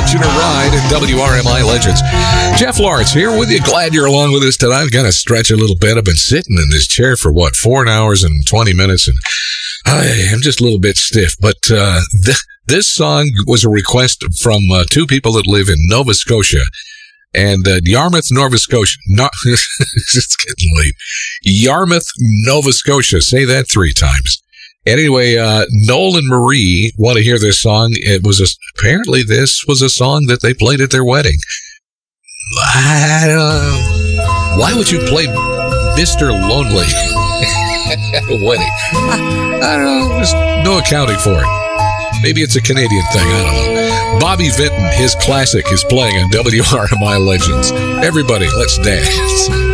Hitching a Ride at WRMI Legends. Jeff Lawrence here with you. Glad you're along with us tonight. I've got to stretch a little bit. I've been sitting in this chair for 4 hours and 20 minutes, and I'm just a little bit stiff. But this song was a request from two people that live in Nova Scotia. And Yarmouth, Nova Scotia. It's getting late. Yarmouth, Nova Scotia. Say that 3 times. Anyway, Noel and Marie want to hear this song. Apparently this was a song that they played at their wedding. Why would you play Mr. Lonely at a wedding? I don't know. There's no accounting for it. Maybe it's a Canadian thing. I don't know. Bobby Vinton, his classic, is playing on WRMI Legends. Everybody, let's dance.